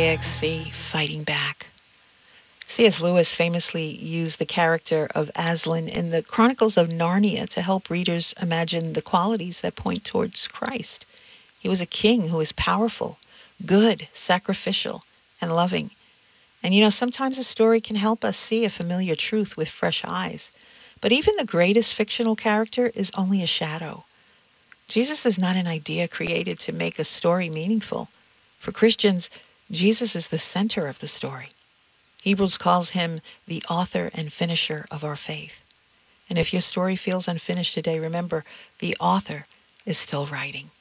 Mosaic Sea fighting back. C.S. Lewis famously used the character of Aslan in the Chronicles of Narnia to help readers imagine the qualities that point towards Christ. He was a king who was powerful, good, sacrificial, and loving. And sometimes a story can help us see a familiar truth with fresh eyes. But even the greatest fictional character is only a shadow. Jesus is not an idea created to make a story meaningful. For Christians, Jesus is the center of the story. Hebrews calls him the author and finisher of our faith. And if your story feels unfinished today, remember, the author is still writing.